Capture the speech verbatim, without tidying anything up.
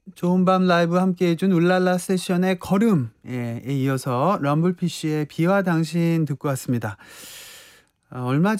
좋은 밤 라이브 함께 해준 울랄라 세션의 걸음에 이어서 럼블피쉬의 비와 당신 듣고 왔습니다. 어, 얼마